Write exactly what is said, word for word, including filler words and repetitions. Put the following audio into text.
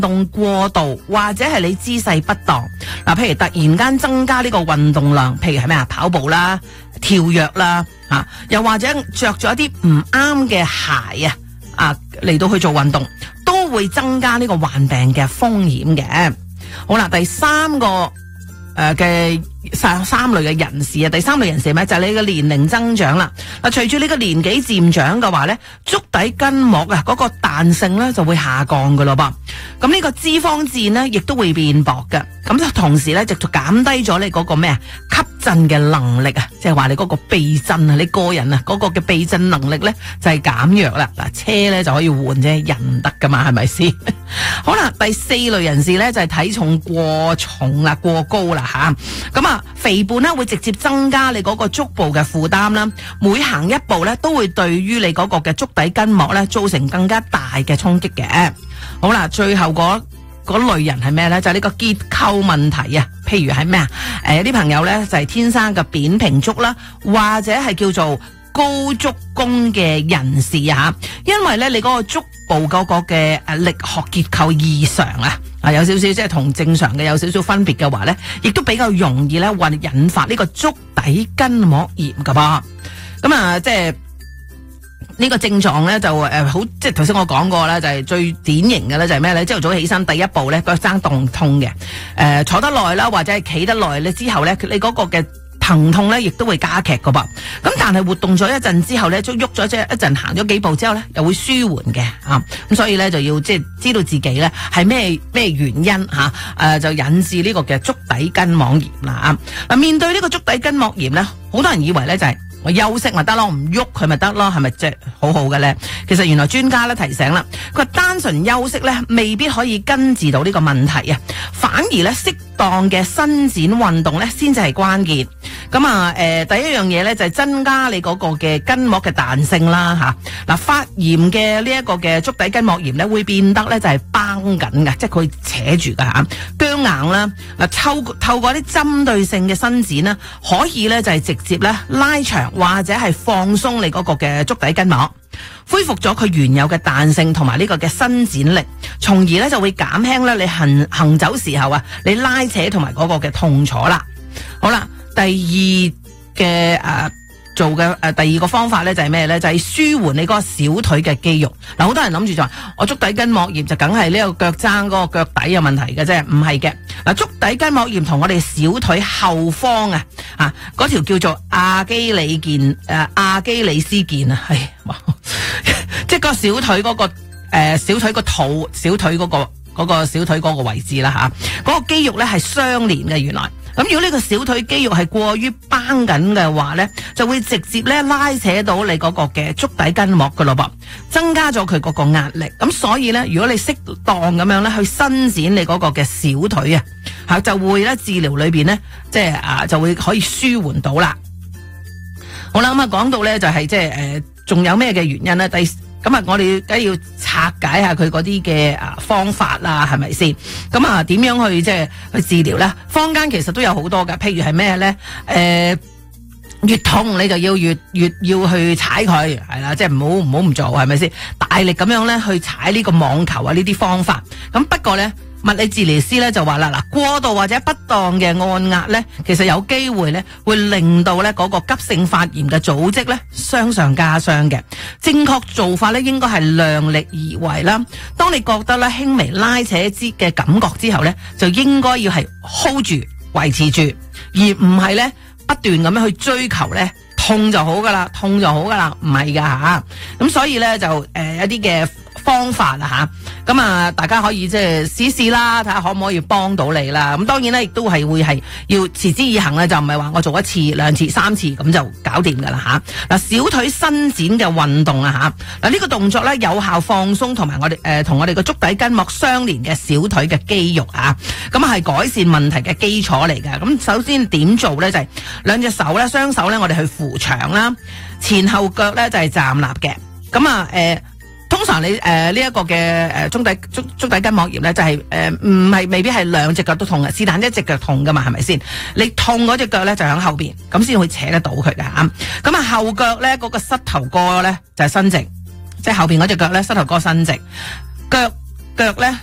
動過度或者係你姿勢不當，嗱，譬如突然間增加呢個運動量，譬如係咩啊，跑步啦、跳躍啦，啊，又或者着咗一啲唔啱嘅鞋啊，啊嚟到去做運動，都會增加呢個患病嘅風險嘅。好啦，第三個誒嘅三三類嘅人士啊，第三類人士咩？就係、是、你嘅年齡增長啦。嗱，隨住你嘅年紀漸長嘅話咧，足底筋膜啊嗰個彈性咧就會下降噶咯噃。咁呢個脂肪墊咧亦都會變薄嘅。咁就同時咧，就減低咗你嗰個咩啊吸震嘅能力啊，即係話你嗰個避震啊，你個人啊嗰個嘅避震能力咧就係減弱啦。嗱，車咧就可以換啫，人唔得噶嘛，係咪先？好啦，第四類人士咧就係體重過重啦、過高啦吓。咁啊，肥胖咧會直接增加你嗰個足部嘅負擔啦。每行一步咧都會對於你嗰個嘅足底筋膜咧造成更加大嘅衝擊嘅。好啦，最後嗰嗰類人係咩咧？就係呢個結構問題啊。譬如係咩啊？誒，有啲朋友咧就係天生嘅扁平足啦，或者係叫做高足弓嘅人士啊。因為咧你嗰個足部嗰個嘅誒力學結構異常啊，啊有少少即係同正常嘅有少少分別嘅話咧，亦都比較容易咧或引發呢個足底筋膜炎噶噃。咁啊，即係。呢個症狀咧就誒好，即係頭先我講過啦，就係、是、最典型嘅咧就係咩咧？朝頭早起身第一步咧腳踭凍痛嘅，誒、呃、坐得耐啦，或者係企得耐咧之後咧，你嗰個嘅疼痛咧亦都會加劇噶噃。咁但係活動咗一陣之後咧，都喐咗即係一陣行咗幾步之後咧，又會舒緩嘅啊。咁所以咧就要即係知道自己咧係咩咩原因吓，誒、啊、就引致呢個嘅足底筋膜炎啦啊。嗱，面對呢個足底筋膜炎咧，好多人以為咧就係、是。我休息咪得咯，唔喐佢咪得咯，係咪即係好好嘅咧？其實原來專家咧提醒啦，佢話單純休息咧未必可以根治到呢個問題啊，反而咧適當嘅伸展運動咧先至係關鍵。咁啊，誒、呃，第一樣嘢咧就係增加你嗰個嘅筋膜嘅彈性啦，吓、啊、嗱，發炎嘅呢一個嘅足底筋膜炎咧會變得咧就係繃緊嘅，即係佢扯住噶吓，僵硬啦。嗱，透透過啲針對性嘅伸展啦，可以咧就係直接咧拉長或者係放鬆你嗰個嘅足底筋膜，恢復咗佢原有嘅彈性同埋呢個嘅伸展力，從而咧就會減輕咧你行行走時候啊你拉扯同埋嗰個嘅痛楚啦。好啦。第二嘅誒、呃、做嘅誒、呃、第二個方法咧就係咩咧？就係、是、舒緩你嗰個小腿嘅肌肉。嗱，好多人諗住就話我足底筋膜炎就梗係呢個腳踭嗰個腳底有問題嘅啫，唔係嘅。嗱，足底筋膜炎同我哋小腿後方啊啊嗰條叫做亞基里腱誒亞基里斯腱啊，係哇，即係個小腿嗰、那個誒、呃、小腿個肚小腿嗰、那個嗰、那個小腿嗰個位置啦吓，嗰、啊那個肌肉咧係相連嘅原來。咁如果呢個小腿肌肉係過於繃緊嘅話咧，就會直接咧拉扯到你嗰個嘅足底筋膜噶咯噃，增加咗佢嗰個壓力。咁所以咧，如果你適當咁樣咧去伸展你嗰個嘅小腿啊，吓就會咧治療裏邊咧，即係啊就會可以舒緩到啦。好啦，咁啊講到咧就係即係誒，仲有咩嘅原因咧？第咁啊，我哋梗要拆解下佢嗰啲嘅啊方法啦，係咪先？咁啊，點樣去即係去治療咧？坊間其實都有好多噶，譬如係咩咧？誒、呃，越痛你就要越越要去踩佢，係啦，即係唔好唔好唔做，係咪先？大力咁樣咧去踩呢個網球啊，呢啲方法。咁不過咧，物理治療師咧就話啦，嗱，過度或者不當嘅按壓咧，其實有機會咧會令到咧嗰個急性發炎嘅組織咧傷上加傷嘅。正確做法咧應該係量力而為啦。當你覺得咧輕微拉扯之嘅感覺之後咧，就應該要係 hold 住維持住，而唔係咧不斷咁樣去追求咧痛就好噶啦，痛就好噶啦，唔係噶吓。咁所以咧就誒、呃、一啲嘅方法啊吓，咁啊大家可以即係試試啦，睇下可唔可以幫到你啦。咁當然咧亦都係會係要持之以恆咧，就唔係話我做一次兩次三次咁就搞掂噶啦吓。嗱、啊、小腿伸展嘅運動啊吓，嗱、這、呢個動作咧有效放鬆同埋我哋誒同我哋個足底筋膜相連嘅小腿嘅肌肉啊，咁係改善問題嘅基礎嚟㗎。咁首先點做咧就係、是、兩隻手咧雙手咧我哋去扶牆啦，前後腳咧就係、是、站立嘅。咁啊誒。呃通常你誒呢一個嘅誒足底足足底筋膜炎咧就係誒唔係未必係兩隻腳都痛嘅，是但一隻腳痛噶嘛，係咪先？你痛嗰隻腳咧就喺後邊，咁先會扯得到佢嘅吓。咁啊後腳咧嗰個膝頭哥咧就係伸直，即係後邊嗰隻腳咧膝頭哥伸直，腳腳咧。